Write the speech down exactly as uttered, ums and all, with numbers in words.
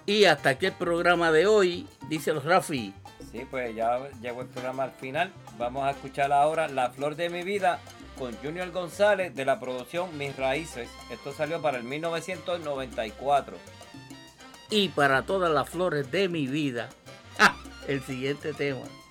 Y hasta aquí el programa de hoy, dice los Rafi. Sí, pues ya llegó el programa al final. Vamos a escuchar ahora La Flor de mi Vida con Junior González de la producción Mis Raíces. Esto salió para el mil novecientos noventa y cuatro. Y para todas las flores de mi vida, ¡ja!, el siguiente tema.